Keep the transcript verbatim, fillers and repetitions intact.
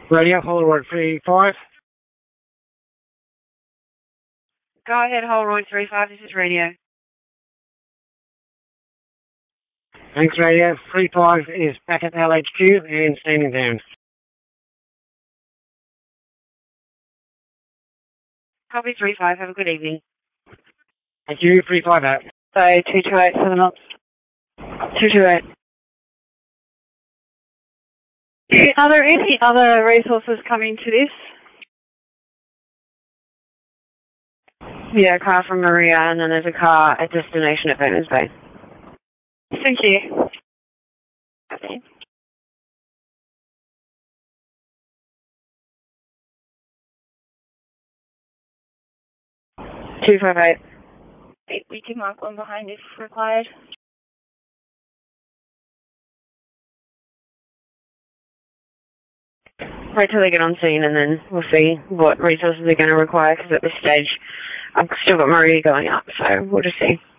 Radio, Holroyd three five. Go ahead, Holroyd three five, this is radio. Thanks, Radio. three five is back at L H Q and standing down. Copy three five, have a good evening. Thank you, three five out. Say two two eight, seven knots. two two eight. Are there any other resources coming to this? Yeah, a car from Maria, and then there's a car at destination at Bowmans Bay. Thank you. Okay. two five eight. We can mark one behind if required. Wait till they get on scene and then we'll see what resources they're going to require, because at this stage I've still got Maria going up, so we'll just see.